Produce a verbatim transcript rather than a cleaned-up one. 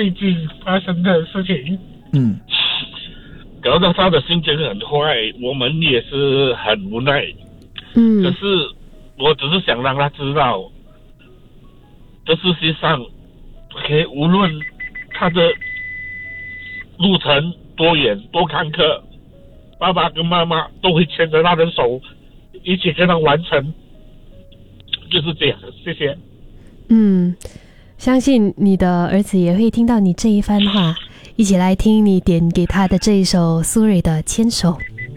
最近发生的事情， 嗯， 搞得他的心情很坏，我们也是很无奈。 嗯， 可是我只是想让他知道，这世界上 ，OK， 无论他的路程多远多坎坷，爸爸跟妈妈都会牵着他的手，一起跟他完成，就是这样。谢谢。 嗯，相信你的儿子也会听到你这一番话，一起来听你点给他的这一首苏芮的《牵手》。